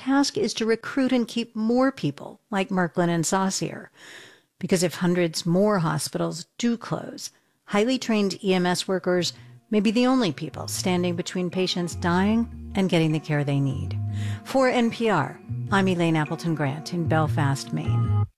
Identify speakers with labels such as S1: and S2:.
S1: task is to recruit and keep more people like Merklin and Saucier. Because if hundreds more hospitals do close, highly trained EMS workers may be the only people standing between patients dying and getting the care they need. For NPR, I'm Elaine Appleton Grant in Belfast, Maine.